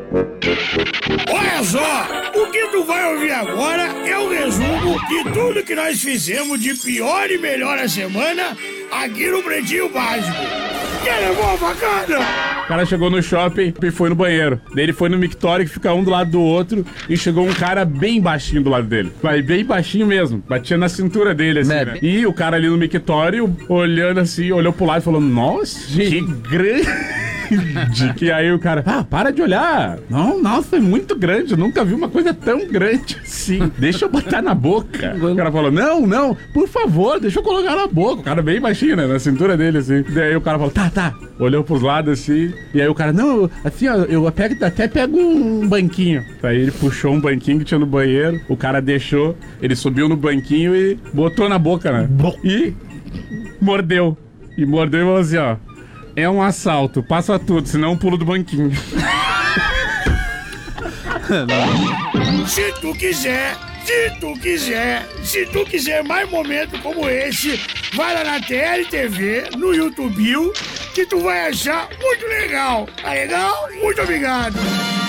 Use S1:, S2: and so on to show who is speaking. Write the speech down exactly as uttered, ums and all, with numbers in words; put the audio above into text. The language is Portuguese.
S1: Olha só, o que tu vai ouvir agora é o resumo de tudo que nós fizemos de pior e melhor a semana aqui no Pretinho Básico. Quem levou a facada?
S2: O cara chegou no shopping e foi no banheiro. Daí ele foi no mictório que fica um do lado do outro e chegou um cara bem baixinho do lado dele. Mas bem baixinho mesmo. Batia na cintura dele, assim, né? E o cara ali no mictório, olhando assim, olhou pro lado e falou, nossa, que grande... E aí o cara, ah, para de olhar. Não, nossa, é muito grande. Eu nunca vi uma coisa tão grande assim. Deixa eu botar na boca. O cara falou, não, não, por favor, deixa eu colocar na boca. O cara bem baixinho, né, na cintura dele, assim. Daí o cara falou, tá, tá. Olhou pros lados, assim. E aí o cara, não, assim, ó, eu pego, até pego um banquinho. Aí ele puxou um banquinho que tinha no banheiro. O cara deixou, ele subiu no banquinho e botou na boca, né? E mordeu. E mordeu e falou assim, ó. É um assalto, passa tudo, senão eu pulo do banquinho.
S1: Se tu quiser, se tu quiser, se tu quiser mais momentos como esse, vai lá na T L T V, no YouTube, que tu vai achar muito legal. Tá legal? Muito obrigado.